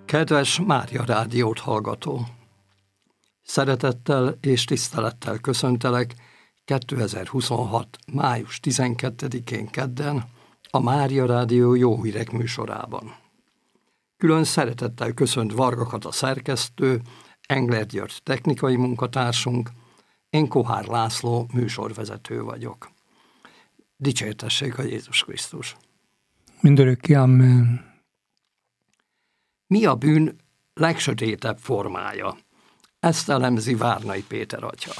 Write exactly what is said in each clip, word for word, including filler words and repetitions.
Kedves Mária Rádiót hallgató! Szeretettel és tisztelettel köszöntelek kétezer-huszonhat. május tizenkettedikén kedden a Mária Rádió Jó Hírek műsorában. Külön szeretettel köszönt Varga Kata szerkesztő, Engler György technikai munkatársunk, én Kohár László műsorvezető vagyok. Dicsértessék a Jézus Krisztus! Mindörökké, amen. Mi a bűn legsötétebb formája? Ezt elemzi Várnai Péter atya.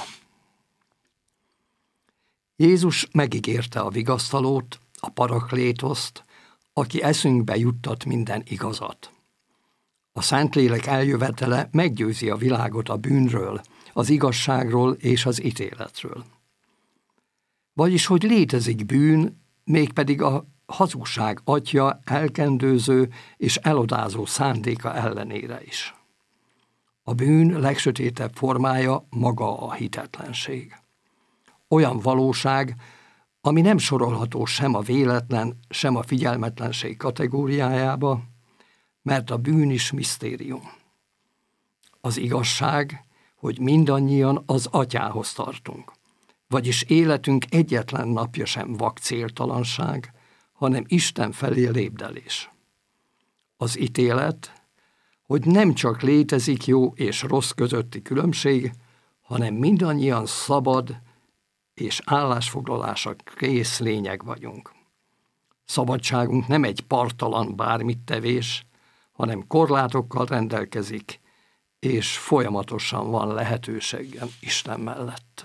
Jézus megígérte a vigasztalót, a paraklétoszt, aki eszünkbe juttat minden igazat. A Szentlélek eljövetele meggyőzi a világot a bűnről, az igazságról és az ítéletről. Vagyis, hogy létezik bűn, mégpedig a hazugság atya elkendőző és elodázó szándéka ellenére is. A bűn legsötétebb formája maga a hitetlenség. Olyan valóság, ami nem sorolható sem a véletlen, sem a figyelmetlenség kategóriájába, mert a bűn is misztérium. Az igazság, hogy mindannyian az atyához tartunk, vagyis életünk egyetlen napja sem vak céltalanság, hanem Isten felé lépdelés. Az ítélet, hogy nem csak létezik jó és rossz közötti különbség, hanem mindannyian szabad és állásfoglalásra kész lényeg vagyunk. Szabadságunk nem egy parttalan bármit tevés, hanem korlátokkal rendelkezik, és folyamatosan van lehetőségem Isten mellett.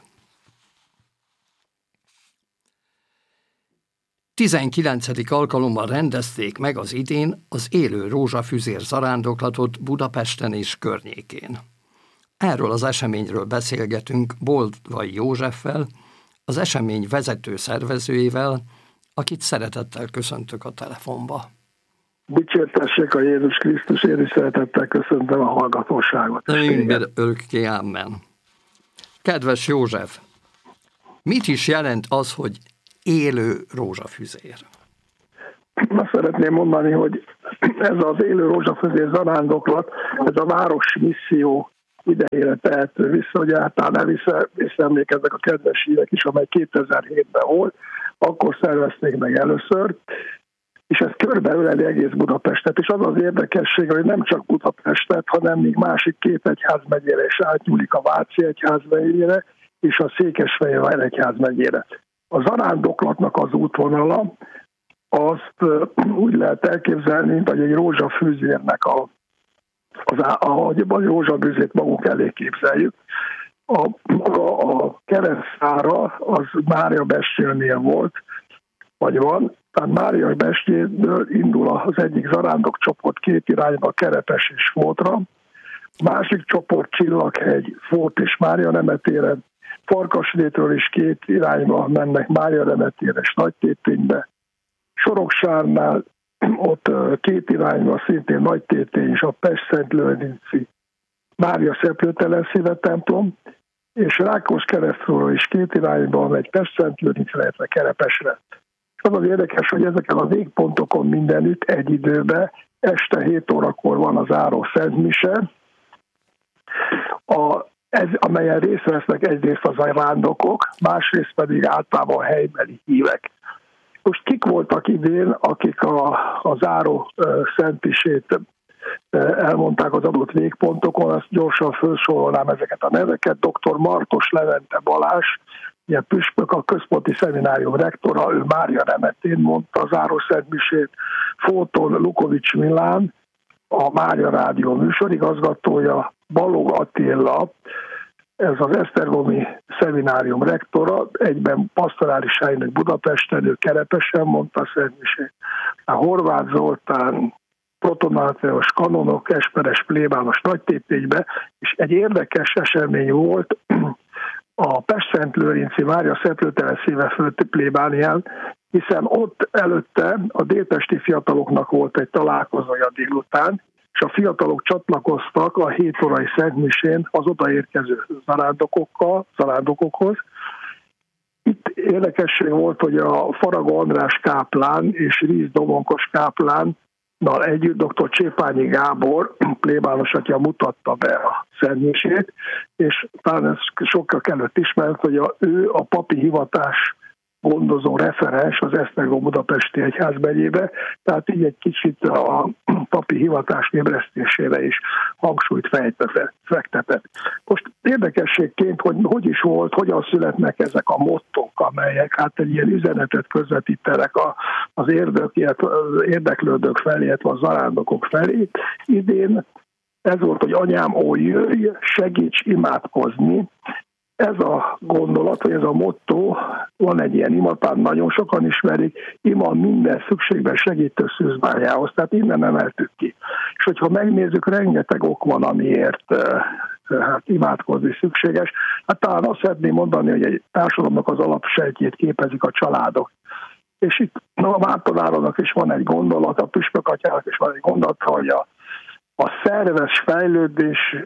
tizenkilencedik alkalommal rendezték meg az idén az élő rózsafüzér zarándoklatot Budapesten és környékén. Erről az eseményről beszélgetünk Boldvai Józseffel, az esemény vezető szervezőjével, akit szeretettel köszöntök a telefonba. Dicsértessék a Jézus Krisztus, én is szeretettel köszöntöm a hallgatóságot. Minden örökké, amen. Kedves József, mit is jelent az, hogy élő rózsafüzér? Azt szeretném mondani, hogy ez az élő rózsafüzér zarándoklat, ez a város misszió idejére tehető vissza, hogy általán vissza, visszaemlékeznek a kedves hírek is, amely kétezer-hétben volt, akkor szervezték meg először, és ez körbeöleli egész Budapestet, és az az érdekesség, hogy nem csak Budapestet, hanem még másik két egyházmegyére is átnyúlik, a Váci egyházmegyére és a Székesfehérvár egyházmegyére. A zarándoklatnak az útvonala, azt úgy lehet elképzelni, hogy egy rózsafűzérnek a, az, ahogy a rózsabűzét magunk elé képzeljük. A, a, a keresztszára az Mária Bestjénél volt, vagy van, tehát Mária Bestjénől indul az egyik zarándokcsoport két irányba, Kerepes és Fótra, másik csoport Csillaghegy, Fót és Mária nemetére, Farkasrétről is két irányba mennek Mária nemetére és Nagytéténybe. Soroksárnál ott két irányba szintén Nagytétény és a Pest-Szentlőrinci Mária Szeplőtelen Szíve templom, és Rákoskeresztről is két irányba megy Pest-Szentlőrincre, illetve Kerepesre. Az az érdekes, hogy ezeken a végpontokon mindenütt egy időben este hét órakor van az záró szentmise, a Ez, amelyen részt vesznek egyrészt az ajándokok, másrészt pedig általában a helybeli hívek. Most kik voltak idén, akik a, a záró uh, szentmisét uh, elmondták az adott végpontokon, azt gyorsan felsorolnám ezeket a neveket. doktor Martos Levente Balázs, ugye püspök, a Központi Szeminárium rektora, ő Mária nemetén mondta a záró szentmisét. Fóton Lukovics Milán, a Mária Rádió műsorigazgatója, Balog Attila, ez az Esztergomi Szeminárium rektora, egyben pastorális helynek Budapesten, ő Kerepesen mondta a szentmisét. A Horváth Zoltán, protonáteos kanonok, Esperes plébános Nagytéténybe, és egy érdekes esemény volt a Pest-Szentlőrinci Mária Szeplőtelen Szíve fölti plébánián, hiszen ott előtte a délpesti fiataloknak volt egy találkozója délután, és a fiatalok csatlakoztak a hét órai szentmisén az odaérkező zarándokokkal, zarándokokhoz. Itt érdekesség volt, hogy a Faragó András káplán és Ríz Domonkos káplán együtt dr. Csépányi Gábor plébános atya mutatta be a szentmisét, és talán ez sokkal előtt ismert, hogy a, ő a papi hivatás gondozó referens az Esztergom budapesti egyházmegyébe, tehát így egy kicsit a papi hivatás ébresztésére is hangsúlyt fektetett. Most érdekességként, hogy hogy is volt, hogyan születnek ezek a mottók, amelyek hát egy ilyen üzenetet közvetítenek a, az, érdek, az érdeklődők felé, illetve a zarándokok felé. Idén ez volt, hogy anyám, ó, jöjj, segíts imádkozni. Ez a gondolat, vagy ez a motto, van egy ilyen imatán, nagyon sokan ismerik, ima minden szükségben segítő szűzbányához, tehát innen emeltük ki. És hogyha megnézzük, rengeteg ok van, amiért hát imádkozni szükséges. Hát talán azt szeretném mondani, hogy egy társadalomnak az alapsejtjét képezik a családok. És itt a Márton is van egy gondolat, a Püspök atyának is van egy gondolat, hogy a A szerves fejlődés,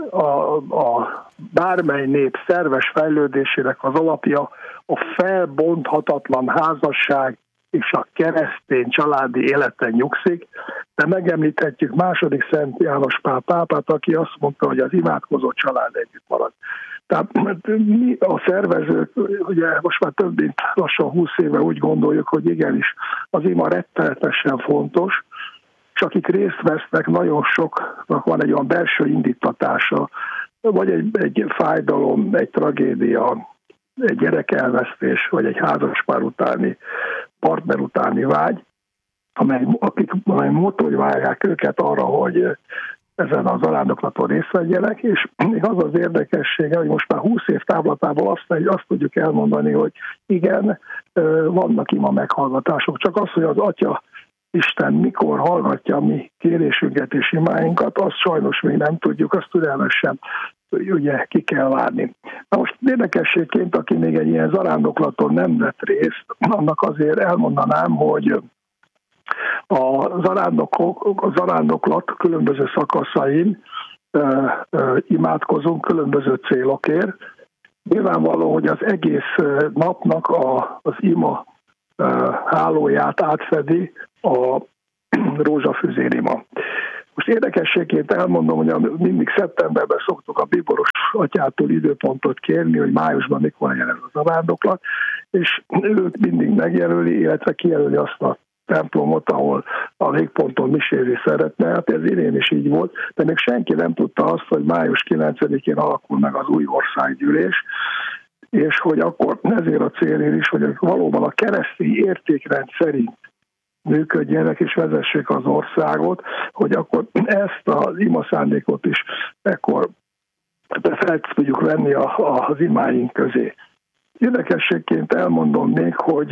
a, a bármely nép szerves fejlődésének az alapja a felbonthatatlan házasság és a keresztény családi életen nyugszik, de megemlíthetjük második Szent János Pál pápát, aki azt mondta, hogy az imádkozó család együtt marad. Tehát mi a szervezők, ugye most már több mint lassan húsz éve úgy gondoljuk, hogy igenis az ima rettenetesen fontos, és akik részt vesznek, nagyon soknak van egy olyan belső indítatása, vagy egy, egy fájdalom, egy tragédia, egy gyerekelvesztés, vagy egy házaspár utáni, partner utáni vágy, amely, akik amely motiválják őket arra, hogy ezen az zarándoklaton részt vegyenek, és még az az érdekessége, hogy most már húsz év távlatából azt, azt tudjuk elmondani, hogy igen, vannak ima meghallgatások, csak az, hogy az Atya Isten mikor hallgatja a mi kérésünket és imáinkat, azt sajnos még nem tudjuk, azt türelmesen ugye ki kell várni. Na most érdekességként, aki még egy ilyen zarándoklaton nem vett részt, annak azért elmondanám, hogy a zarándokok, a zarándoklat különböző szakaszain uh, uh, imádkozunk különböző célokért. Nyilvánvaló, hogy az egész napnak a, az ima uh, hálóját átfedi a rózsafüzérima. Most érdekességként elmondom, hogy mindig szeptemberben szoktuk a bíboros atyától időpontot kérni, hogy májusban mikor legyen ez a zarándoklat, és ő mindig megjelöli, illetve kijelöli azt a templomot, ahol a végponton misézni szeretne. Hát ez idén is így volt, de még senki nem tudta azt, hogy május kilencedikén alakul meg az új országgyűlés, és hogy akkor ezért a célért is, hogy valóban a keresztény értékrend szerint működjenek és vezessék az országot, hogy akkor ezt az ima szándékot is ekkor fel tudjuk venni a, a, az imáink közé. Érdekességként elmondom még, hogy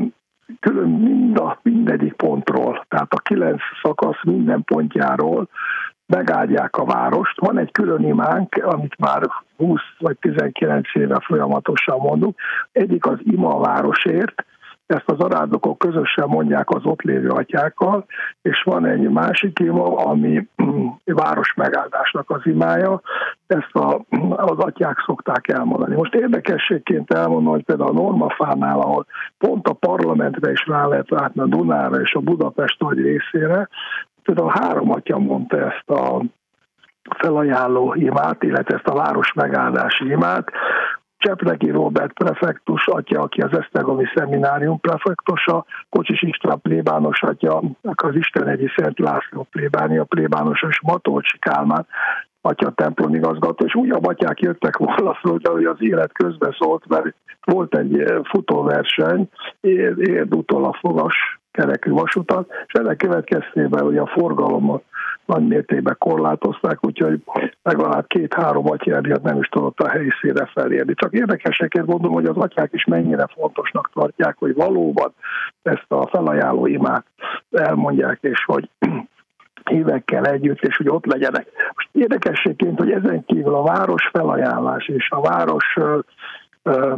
külön mind a mindegyik pontról, tehát a kilenc szakasz minden pontjáról megáldják a várost. Van egy külön imánk, amit már húsz vagy tizenkilenc éve folyamatosan mondunk. Egyik az ima a városért, ezt az arándokok közösen mondják az ott lévő atyákkal, és van egy másik ima, ami város megáldásnak az imája, ezt a, az atyák szokták elmondani. Most érdekességként elmondom, hogy például a Normafánál, ahol pont a parlamentre is rá lehet látni, a Dunára és a Budapest nagy részére, például három atya mondta ezt a felajánló imát, illetve ezt a város megáldási imát. Csepregi Róbert prefektus atya, aki az Esztergomi Szeminárium prefektusa, Kocsis István plébános atya, az Istenhegyi Szent László plébánia plébános, és Matolcsi Kálmán atya templomigazgató, és újabb atyák jöttek volna, hogy az élet közben szólt, mert volt egy futóverseny, érd utol a fogas kerekű vasutat, és ennek következtében ugye a forgalomot nagy mértékben korlátozták, úgyhogy legalább két-három atya miatt nem is tudott a helyszínre felérni. Csak érdekeseket mondom, hogy az atyák is mennyire fontosnak tartják, hogy valóban ezt a felajánló imát elmondják, és hogy hívekkel együtt, és hogy ott legyenek. Most érdekességként, hogy ezen kívül a város felajánlás és a város ö, ö,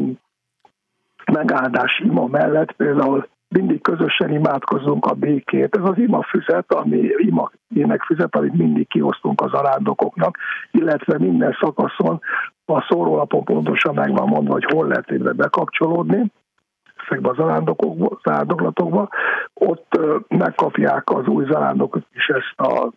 megáldás ima mellett például mindig közösen imádkozunk a békét. Ez az ima füzet, ami ima énekfüzet, amit mindig kiosztunk az arándokoknak, illetve minden szakaszon a szórólapon pontosan meg van mondva, hogy hol lehet ide bekapcsolódni. ezekbe a zarándokokba, zarándoklatokba, ott megkapják az új zarándokok is ezt a,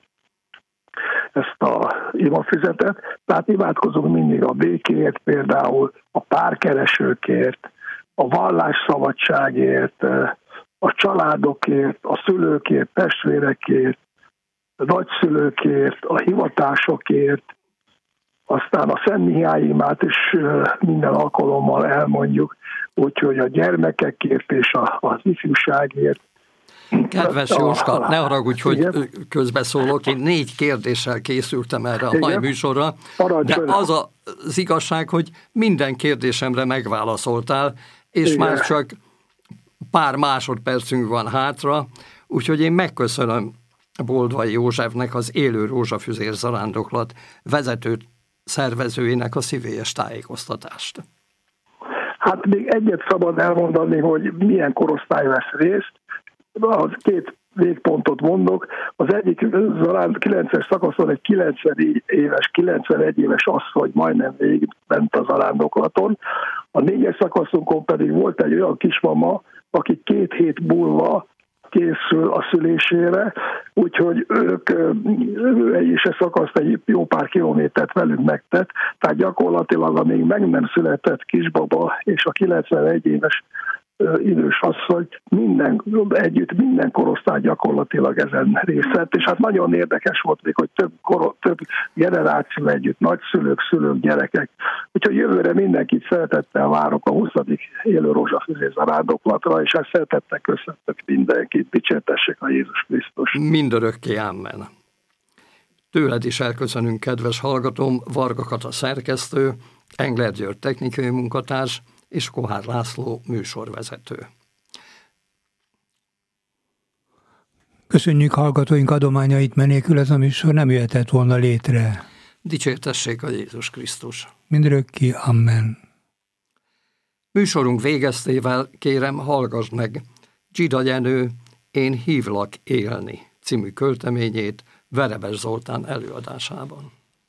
ezt a imafüzetet. Tehát imádkozunk mindig a békéért, például a párkeresőkért, a vallásszabadságért, a családokért, a szülőkért, testvérekért, a nagyszülőkért, a hivatásokért, aztán a Szent Mihály imát is minden alkalommal elmondjuk, úgyhogy a gyermekekért és a, az ifjúságért. Kedves Jóska, ne haragudj, hogy igen? közbeszólok, én négy kérdéssel készültem erre a mai műsorra, de az a, az igazság, hogy minden kérdésemre megválaszoltál, és igen. már csak pár másodpercünk van hátra, úgyhogy én megköszönöm Boldvai Józsefnek, az Élő Rózsafüzér Zarándoklat vezető szervezőjének a szívélyes tájékoztatást. Hát még egyet szabad elmondani, hogy milyen korosztály vesz részt. Az két végpontot mondok. Az egyik zaránd kilences szakaszon egy kilencven éves, kilencvenegy éves asszony majdnem végigment a zarándoklaton. A négyes szakaszunkon pedig volt egy olyan kismama, aki két hét múlva készül a szülésére, úgyhogy ők, ő is a szakaszt egy jó pár kilométert velünk megtett, tehát gyakorlatilag a még meg nem született kisbaba és a kilencvenegy éves idős asszony minden, együtt minden korosztály gyakorlatilag ezen részt vett, és hát nagyon érdekes volt még, hogy több, kor, több generáció együtt, nagyszülők, szülők, gyerekek. Úgyhogy jövőre mindenkit szeretettel várok a huszadik Élő Rózsafüzér Zarándoklatra, és hát szeretettel köszöntök mindenkit, dicsértessék a Jézus Krisztus. Mindörökké, amen. Tőled is elköszönünk, kedves hallgatóm, Varga Kata szerkesztő, Engler György technikai munkatárs, és Kohár László műsorvezető. Köszönjük hallgatóink adományait, mert nélkül ez a műsor nem jöhetett volna létre. Dicsértessék a Jézus Krisztus. Mindörökké, amen. Műsorunk végeztével kérem, hallgass meg Dzsida Jenő Én hívlak élni című költeményét Verebes Zoltán előadásában.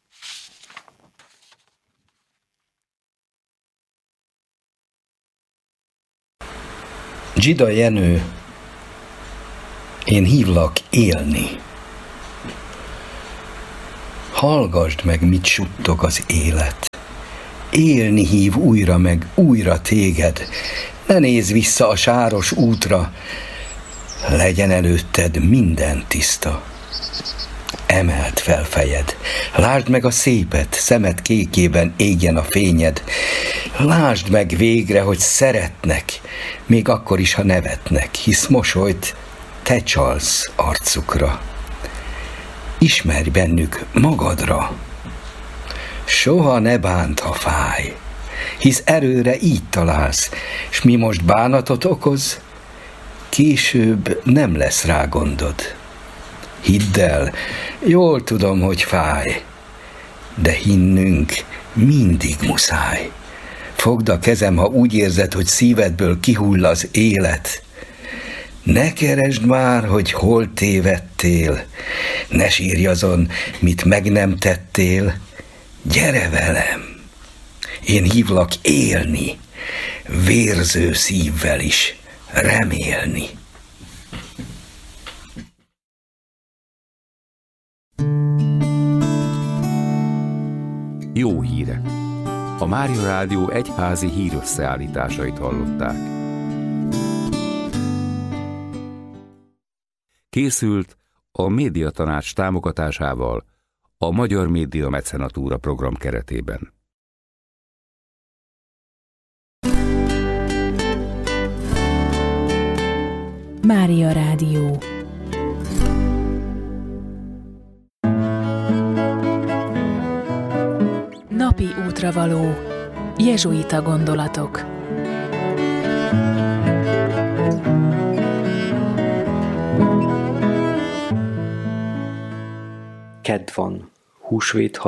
Dzsida Jenő, én hívlak élni. Hallgasd meg, mit suttog az élet. Élni hív újra meg újra téged. Ne nézz vissza a sáros útra, legyen előtted minden tiszta. Emeld fel fejed, lásd meg a szépet, szemed kékében égjen a fényed. Lásd meg végre, hogy szeretnek, még akkor is, ha nevetnek, hisz mosolyt te csalsz arcukra. Ismerj bennük magadra, soha ne bánt, ha fáj, hisz erőre így találsz, s mi most bánatot okoz, később nem lesz rá gondod. Hidd el, jól tudom, hogy fáj, de hinnünk mindig muszáj. Fogd a kezem, ha úgy érzed, hogy szívedből kihull az élet. Ne keresd már, hogy hol tévedtél, ne sírj azon, mit meg nem tettél. Gyere velem, én hívlak élni, vérző szívvel is remélni. Jó hírek! A Mária Rádió egyházi hírösszeállításait hallották. Készült a Médiatanács támogatásával a Magyar Média Mecenatúra program keretében. Mária Rádió. Napi útravaló. Jezsuita gondolatok. Kedd van, húsvét